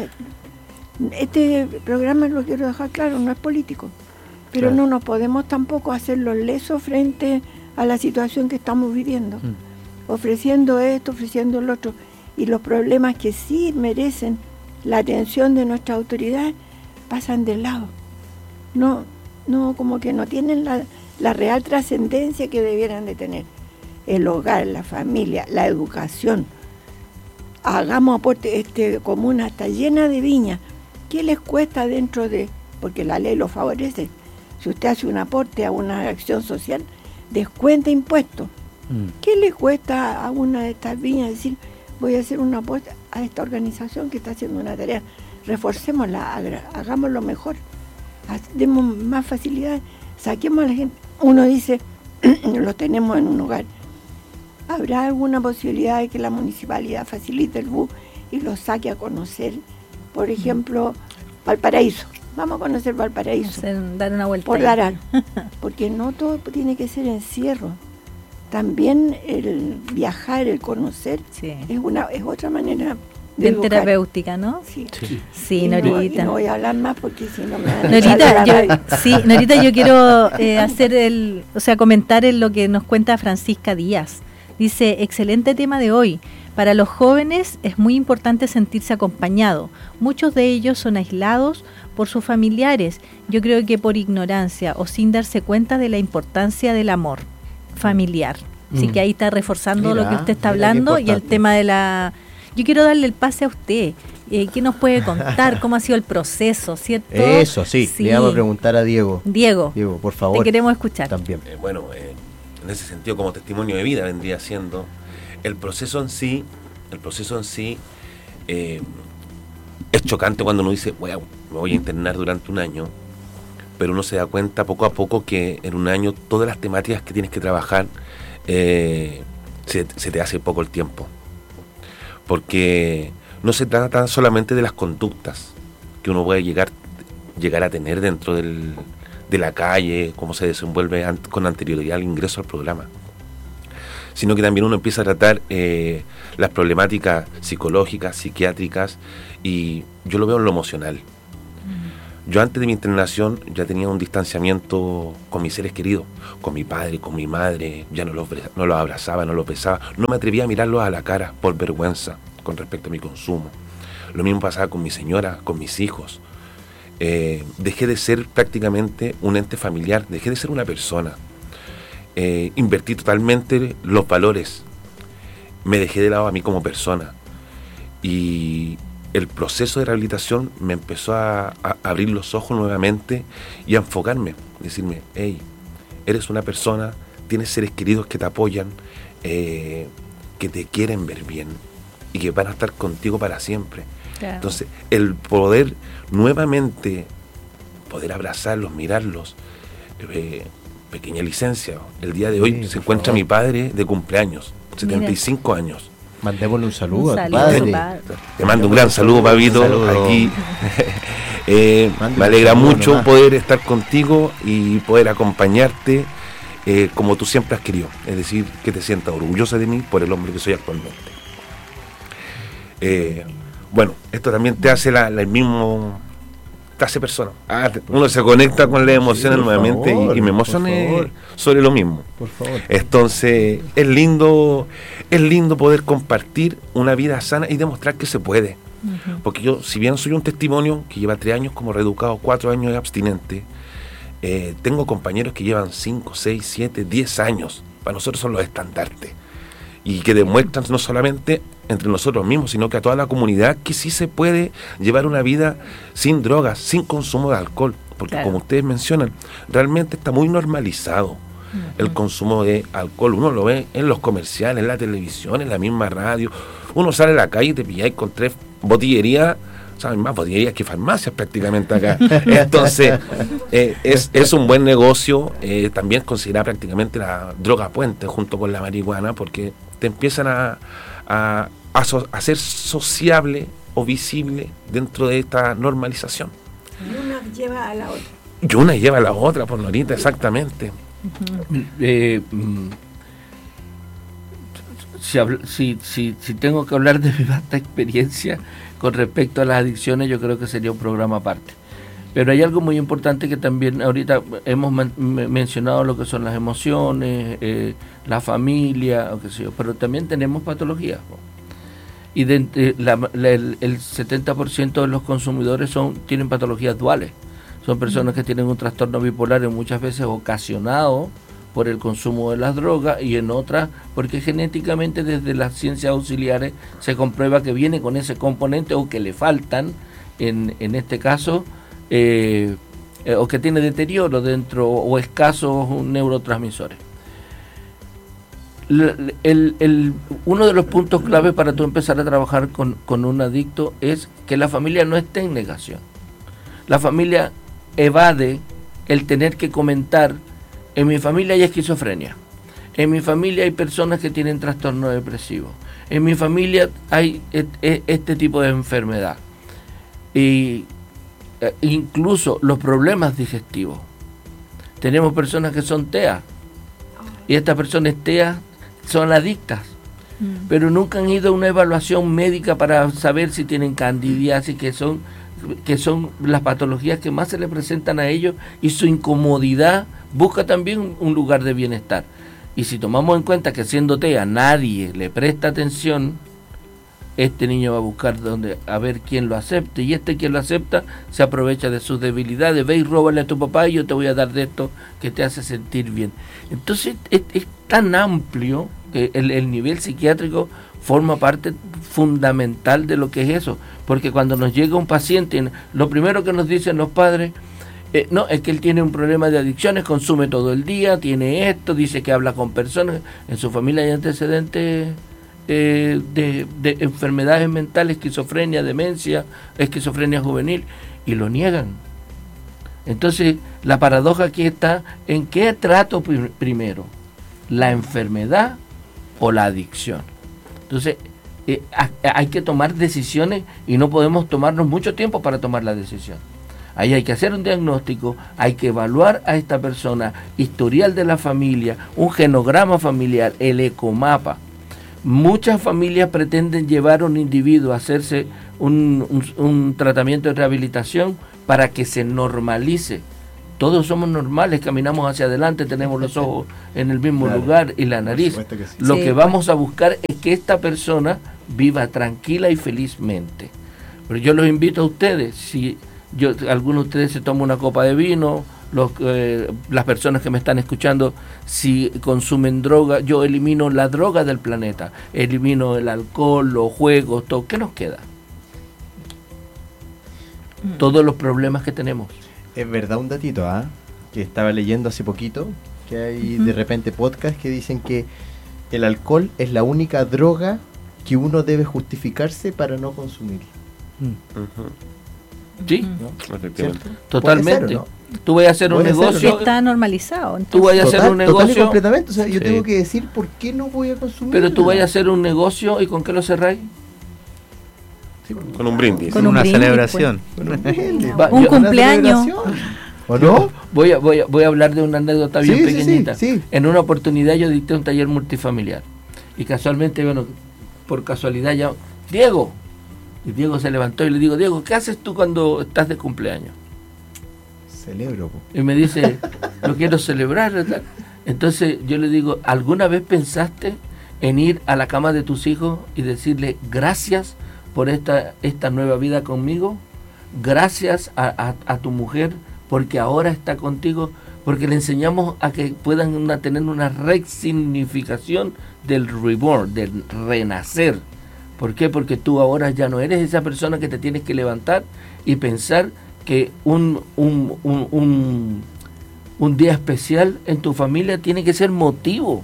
Este programa, lo quiero dejar claro, no es político, pero no nos podemos tampoco hacer los lesos frente a la situación que estamos viviendo, ofreciendo esto, ofreciendo lo otro, y los problemas que sí merecen la atención de nuestras autoridades pasan de lado. No, como que no tienen la real trascendencia que debieran de tener. El hogar, la familia, la educación. Hagamos aporte, comuna está llena de viñas. ¿Qué les cuesta dentro de...? Porque la ley lo favorece. Si usted hace un aporte a una acción social, descuenta impuestos. ¿Qué le cuesta a una de estas viñas decir, voy a hacer un aporte a esta organización que está haciendo una tarea? Reforcémosla, hagámoslo mejor, demos más facilidades, saquemos a la gente. Uno dice, lo tenemos en un hogar. ¿Habrá alguna posibilidad de que la municipalidad facilite el bus y lo saque a conocer? Por ejemplo, Valparaíso. Vamos a conocer Valparaíso. Dar una vuelta. Por dar algo. Porque no todo tiene que ser encierro. También el viajar, el conocer, es otra manera de terapéutica, ¿no? Sí, Norita. No voy a hablar más porque si no me van a Norita, yo quiero comentar en lo que nos cuenta Francisca Díaz. Dice, excelente tema de hoy. Para los jóvenes es muy importante sentirse acompañado. Muchos de ellos son aislados por sus familiares. Yo creo que por ignorancia o sin darse cuenta de la importancia del amor familiar. Así que ahí está reforzando lo que usted está hablando y el tema de la... Yo quiero darle el pase a usted. ¿Qué nos puede contar? ¿Cómo ha sido el proceso? ¿Cierto? Eso, sí. Le vamos a preguntar a Diego. Diego, por favor. Te queremos escuchar. También. En ese sentido, como testimonio de vida vendría siendo el proceso en sí es chocante cuando uno dice, me voy a internar durante un año, pero uno se da cuenta poco a poco que en un año todas las temáticas que tienes que trabajar se te hace poco el tiempo, porque no se trata tan solamente de las conductas que uno puede llegar a tener dentro de la calle, cómo se desenvuelve con anterioridad al ingreso al programa, sino que también uno empieza a tratar las problemáticas psicológicas, psiquiátricas, y yo lo veo en lo emocional. Yo antes de mi internación ya tenía un distanciamiento con mis seres queridos, con mi padre, con mi madre, ya no los abrazaba, no los besaba, no me atrevía a mirarlos a la cara por vergüenza con respecto a mi consumo. Lo mismo pasaba con mi señora, con mis hijos. Dejé de ser prácticamente un ente familiar, dejé de ser una persona. Invertí totalmente los valores, me dejé de lado a mí como persona, y el proceso de rehabilitación me empezó a abrir los ojos nuevamente y a enfocarme, decirme, hey, eres una persona, tienes seres queridos que te apoyan, que te quieren ver bien y que van a estar contigo para siempre. Claro. Entonces, el poder nuevamente poder abrazarlos, mirarlos. Pequeña licencia, el día de hoy se encuentra mi padre de cumpleaños, 75 años. Mandémosle un saludo a tu padre. Te mando un gran saludo, papito. Aquí me alegra mucho poder estar contigo y poder acompañarte como tú siempre has querido, es decir, que te sientas orgullosa de mí por el hombre que soy actualmente. Esto también te hace el mismo, te hace persona. Uno se conecta con las emociones nuevamente, y me emocioné sobre lo mismo. Por favor. Entonces es lindo poder compartir una vida sana y demostrar que se puede. Porque yo, si bien soy un testimonio que lleva 3 años como reeducado, 4 años de abstinente, tengo compañeros que llevan 5, 6, 7, 10 años. Para nosotros son los estandartes, y que demuestran no solamente entre nosotros mismos, sino que a toda la comunidad que sí se puede llevar una vida sin drogas, sin consumo de alcohol, porque como ustedes mencionan, realmente está muy normalizado el consumo de alcohol. Uno lo ve en los comerciales, en la televisión, en la misma radio. Uno sale a la calle y te pilláis con 3 botillerías saben más botellerías que farmacias prácticamente acá. Entonces, es un buen negocio. También considerar prácticamente la droga puente junto con la marihuana, porque te empiezan a ser sociable o visible dentro de esta normalización. Y una lleva a la otra. Y una lleva a la otra, por Norita, exactamente. Si tengo que hablar de mi vasta experiencia con respecto a las adicciones, yo creo que sería un programa aparte. Pero hay algo muy importante que también ahorita hemos mencionado, lo que son las emociones, la familia, o qué sé yo, pero también tenemos patologías. Y el 70% de los consumidores tienen patologías duales. Son personas que tienen un trastorno bipolar, muchas veces ocasionado por el consumo de las drogas, y en otras porque genéticamente desde las ciencias auxiliares se comprueba que viene con ese componente o que le faltan, en este caso, o que tiene deterioro dentro o escasos neurotransmisores. Uno de los puntos clave para tú empezar a trabajar con un adicto es que la familia no esté en negación. La familia evade el tener que comentar: en mi familia hay esquizofrenia, en mi familia hay personas que tienen trastorno depresivo, en mi familia hay este tipo de enfermedad, y incluso los problemas digestivos. Tenemos personas que son TEA, y estas personas TEA son adictas, pero nunca han ido a una evaluación médica para saber si tienen candidiasis, que son las patologías que más se le presentan a ellos, y su incomodidad busca también un lugar de bienestar. Y si tomamos en cuenta que siendo TEA nadie le presta atención, este niño va a buscar a ver quién lo acepte, y quien lo acepta se aprovecha de sus debilidades. Ve y róbale a tu papá y yo te voy a dar de esto que te hace sentir bien. Entonces es tan amplio que el nivel psiquiátrico forma parte fundamental de lo que es eso, porque cuando nos llega un paciente, lo primero que nos dicen los padres: no, es que él tiene un problema de adicciones, consume todo el día, tiene esto, dice que habla con personas, en su familia hay antecedentes de enfermedades mentales, esquizofrenia, demencia, esquizofrenia juvenil, y lo niegan. Entonces la paradoja aquí está en qué trato primero, la enfermedad o la adicción. Entonces hay que tomar decisiones, y no podemos tomarnos mucho tiempo para tomar la decisión. Ahí hay que hacer un diagnóstico, hay que evaluar a esta persona, historial de la familia, un genograma familiar, el ecomapa. Muchas familias pretenden llevar a un individuo a hacerse un tratamiento de rehabilitación para que se normalice. Todos somos normales, caminamos hacia adelante, tenemos los ojos en el mismo lugar y la nariz. Que sí. Lo que vamos a buscar es que esta persona viva tranquila y felizmente. Pero yo los invito a ustedes, si alguno de ustedes se toma una copa de vino, las personas que me están escuchando, si consumen droga, yo elimino la droga del planeta, elimino el alcohol, los juegos, todo. ¿Qué nos queda? Todos los problemas que tenemos. Es verdad un datito, que estaba leyendo hace poquito, que hay de repente podcasts que dicen que el alcohol es la única droga que uno debe justificarse para no consumir. Sí, ¿no? Efectivamente. Totalmente. Ser, ¿no? Tú vas a hacer un negocio. Está normalizado. Entonces. Tú vas a hacer un negocio. Total y completamente. O sea, yo tengo que decir por qué no voy a consumir. Pero tú vas a hacer un negocio, ¿y con qué lo cerráis? Sí, con un brindis. Con una celebración. Pues. Un cumpleaños. ¿O no? Voy a hablar de una anécdota bien pequeñita. Sí. En una oportunidad yo dicté un taller multifamiliar. Y casualmente, por casualidad ya, Diego. Y Diego se levantó y le digo: Diego, ¿qué haces tú cuando estás de cumpleaños? Celebro. Y me dice: lo quiero celebrar. Entonces yo le digo: ¿alguna vez pensaste en ir a la cama de tus hijos y decirle gracias por esta nueva vida conmigo? Gracias a tu mujer porque ahora está contigo, porque le enseñamos a que puedan tener una resignificación del reborn, del renacer. ¿Por qué? Porque tú ahora ya no eres esa persona que te tienes que levantar y pensar que un día especial en tu familia tiene que ser motivo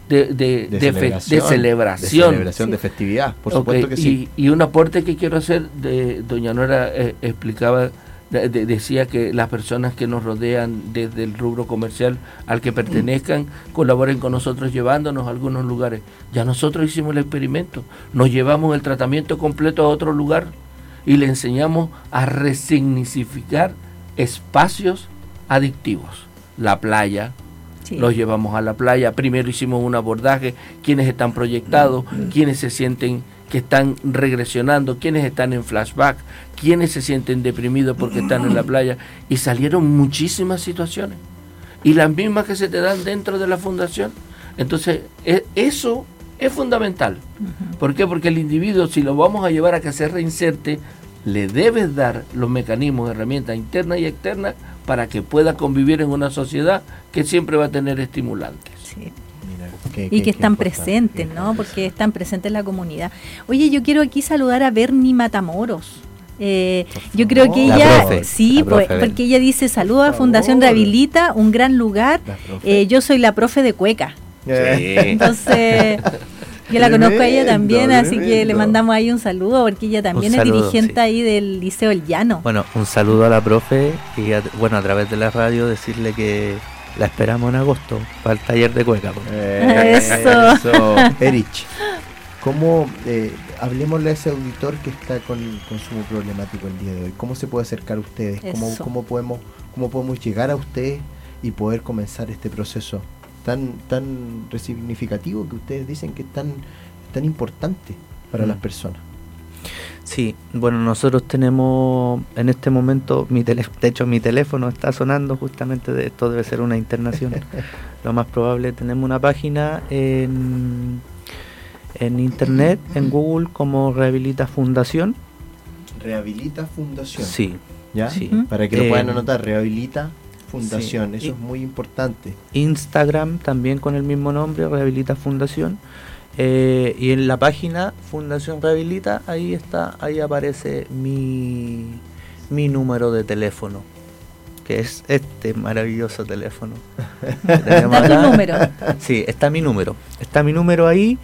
celebración, de festividad, por supuesto que sí. Y un aporte que quiero hacer, doña Nora explicaba, decía que las personas que nos rodean desde el rubro comercial al que pertenezcan colaboren con nosotros llevándonos a algunos lugares. Ya nosotros hicimos el experimento, nos llevamos el tratamiento completo a otro lugar y le enseñamos a resignificar espacios adictivos. La playa, los llevamos a la playa, primero hicimos un abordaje, quiénes están proyectados, quiénes se sienten que están regresionando, quienes están en flashback, quienes se sienten deprimidos porque están en la playa, y salieron muchísimas situaciones, y las mismas que se te dan dentro de la fundación. Entonces, eso es fundamental. ¿Por qué? Porque el individuo, si lo vamos a llevar a que se reinserte, le debes dar los mecanismos, herramientas internas y externas para que pueda convivir en una sociedad que siempre va a tener estimulantes. Sí. Y que están presentes, ¿no? Porque están presentes en la comunidad. Oye, yo quiero aquí saludar a Bernie Matamoros. Yo creo que ella, porque ella dice: saluda a Fundación Rehabilita, un gran lugar. Yo soy la profe de cueca. Entonces, yo la conozco a ella también, así que le mandamos ahí un saludo, porque ella también es dirigente ahí del Liceo El Llano. Bueno, un saludo a la profe y a través de la radio decirle que la esperamos en agosto para el taller de cueca. Eso. Erich, ¿cómo, hablemosle a ese auditor que está con consumo problemático el día de hoy? ¿Cómo se puede acercar a ustedes? ¿Cómo podemos llegar a ustedes y poder comenzar este proceso tan resignificativo que ustedes dicen que es tan importante para las personas? Sí, bueno, nosotros tenemos en este momento, de hecho mi teléfono está sonando justamente esto debe ser una internación. Lo más probable, tenemos una página en internet, en Google, como Rehabilita Fundación. Rehabilita Fundación. Sí. ¿Ya? Sí. Para que lo puedan anotar, Rehabilita Fundación, sí. Eso es muy importante. Instagram también con el mismo nombre, Rehabilita Fundación. Y en la página Fundación Rehabilita, ahí aparece mi número de teléfono, que es este maravilloso teléfono. ¿Está tu número? Sí, está mi número ahí.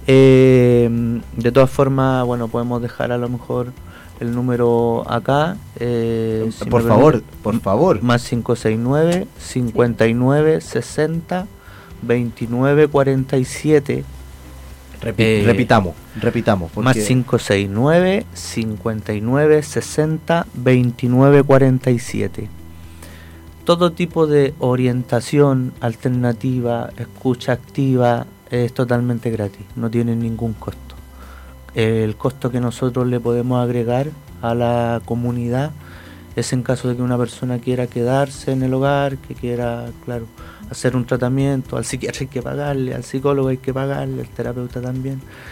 De todas formas, bueno, podemos dejar a lo mejor el número acá. Por favor. Más 569 59 60 29 47. Repitamos. Más 569 59 60 29 47. Todo tipo de orientación alternativa, escucha activa, es totalmente gratis, no tiene ningún costo. El costo que nosotros le podemos agregar a la comunidad es en caso de que una persona quiera quedarse en el hogar, que quiera, claro, hacer un tratamiento. Al psiquiatra hay que pagarle, al psicólogo hay que pagarle, al terapeuta también.